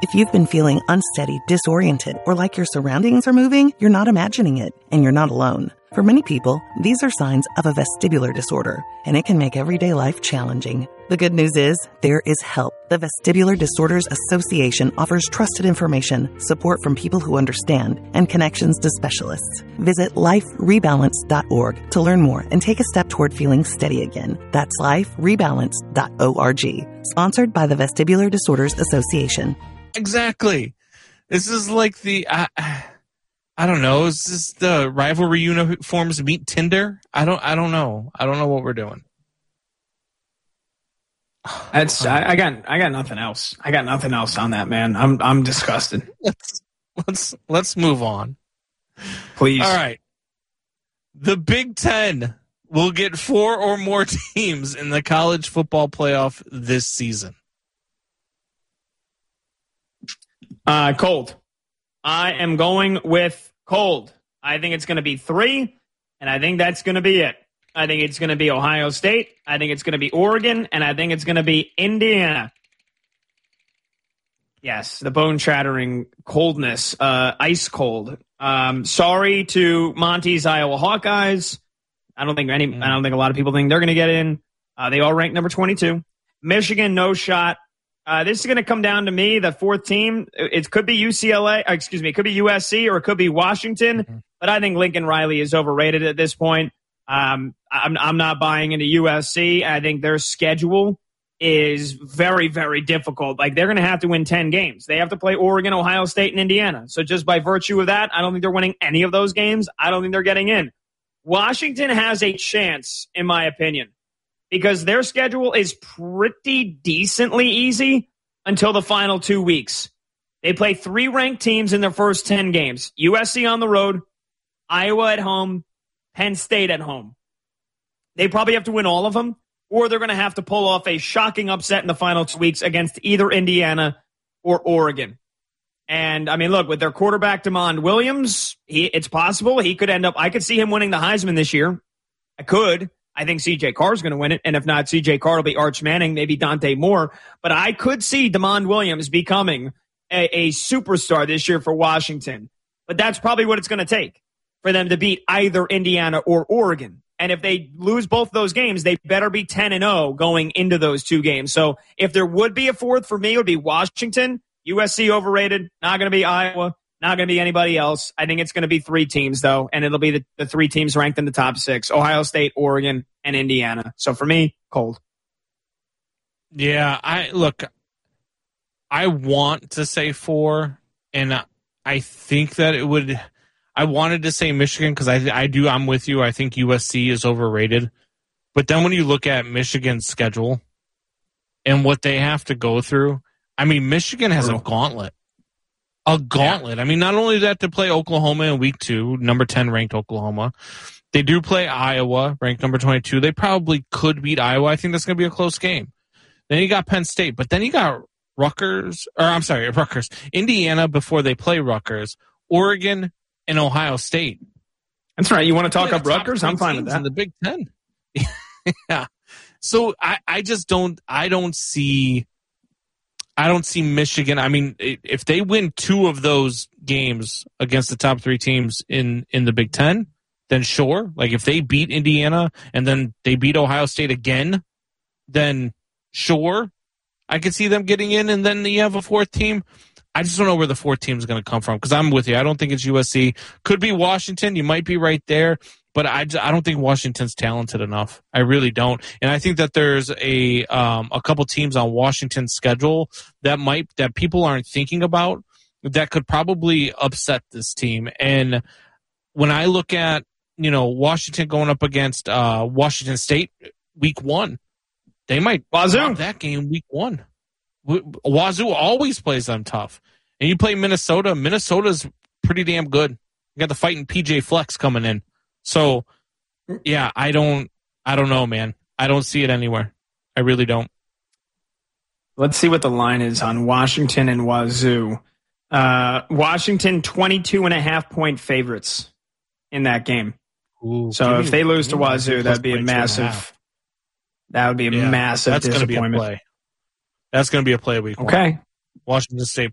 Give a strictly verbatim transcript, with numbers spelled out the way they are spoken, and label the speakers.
Speaker 1: If you've been feeling unsteady, disoriented, or like your surroundings are moving, you're not imagining it, and you're not alone. For many people, these are signs of a vestibular disorder, and it can make everyday life challenging. The good news is, there is help. The Vestibular Disorders Association offers trusted information, support from people who understand, and connections to specialists. Visit life rebalance dot org to learn more and take a step toward feeling steady again. That's life rebalance dot org. Sponsored by the Vestibular Disorders Association.
Speaker 2: Exactly. This is like the, uh, I don't know, is this the rivalry uniforms meet Tinder? I don't, I don't know. I don't know what we're doing.
Speaker 3: That's I, I got I got nothing else. I got nothing else on that, man. I'm I'm disgusted.
Speaker 2: Let's let's let's move on.
Speaker 3: Please.
Speaker 2: All right. The Big Ten will get four or more teams in the college football playoff this season.
Speaker 3: Uh, cold. I am going with cold. I think it's going to be three, and I think that's going to be it. I think it's going to be Ohio State. I think it's going to be Oregon, and I think it's going to be Indiana. Yes, the bone-shattering coldness, uh, ice cold. Um, sorry to Monty's Iowa Hawkeyes. I don't think any. I don't think a lot of people think they're going to get in. Uh, they all ranked number twenty-two. Michigan, no shot. Uh, this is going to come down to me, the fourth team. It could be U C L A, excuse me, it could be U S C or it could be Washington, mm-hmm. but I think Lincoln Riley is overrated at this point. Um, I'm, I'm not buying into U S C. I think their schedule is very, very difficult. Like, they're going to have to win ten games. They have to play Oregon, Ohio State, and Indiana. So just by virtue of that, I don't think they're winning any of those games. I don't think they're getting in. Washington has a chance, in my opinion, because their schedule is pretty decently easy until the final two weeks. They play three ranked teams in their first ten games. U S C on the road, Iowa at home, Penn State at home. They probably have to win all of them, or they're going to have to pull off a shocking upset in the final two weeks against either Indiana or Oregon. And, I mean, look, with their quarterback, DeMond Williams, he, it's possible he could end up, I could see him winning the Heisman this year. I could. I think C J Carr is going to win it, and if not, C J Carr will be Arch Manning, maybe Dante Moore. But I could see DeMond Williams becoming a, a superstar this year for Washington. But that's probably what it's going to take for them to beat either Indiana or Oregon. And if they lose both those games, they better be ten and oh going into those two games. So if there would be a fourth for me, it would be Washington. U S C overrated, not going to be Iowa. Not going to be anybody else. I think it's going to be three teams, though, and it'll be the, the three teams ranked in the top six, Ohio State, Oregon, and Indiana. So for me, cold.
Speaker 2: Yeah, I look, I want to say four, and I think that it would – I wanted to say Michigan because I, I do – I'm with you. I think U S C is overrated. But then when you look at Michigan's schedule and what they have to go through, I mean, Michigan has a gauntlet. A gauntlet. Yeah. I mean, not only that, to play Oklahoma in week two, number ten ranked Oklahoma. They do play Iowa, ranked number twenty-two. They probably could beat Iowa. I think that's going to be a close game. Then you got Penn State, but then you got Rutgers, or I'm sorry, Rutgers, Indiana before they play Rutgers, Oregon, and Ohio State.
Speaker 3: That's right. You want to talk up Rutgers? I'm fine with that.
Speaker 2: In the Big Ten. Yeah. So I, I just don't, I don't see. I don't see Michigan. I mean, if they win two of those games against the top three teams in, in the Big Ten, then sure. Like, if they beat Indiana and then they beat Ohio State again, then sure. I could see them getting in, and then you have a fourth team. I just don't know where the fourth team is going to come from, because I'm with you. I don't think it's U S C. Could be Washington. You might be right there. But I, I don't think Washington's talented enough. I really don't. And I think that there's a um, a couple teams on Washington's schedule that might that people aren't thinking about that could probably upset this team. And when I look at, you know, Washington going up against uh, Washington State week one, they might
Speaker 3: Wazoo
Speaker 2: that game week one. Wazoo always plays them tough. And you play Minnesota. Minnesota's pretty damn good. You got the fighting P J Flex coming in. So, yeah, I don't, I don't know, man. I don't see it anywhere. I really don't.
Speaker 3: Let's see what the line is on Washington and Wazoo. Uh, Washington, twenty-two and a half point favorites in that game.
Speaker 2: Ooh,
Speaker 3: so if they lose to Wazoo, that'd be a massive, that would be a yeah, massive
Speaker 2: that's
Speaker 3: disappointment.
Speaker 2: Gonna be a play. That's going to be a play week one.
Speaker 3: Okay.
Speaker 2: Washington State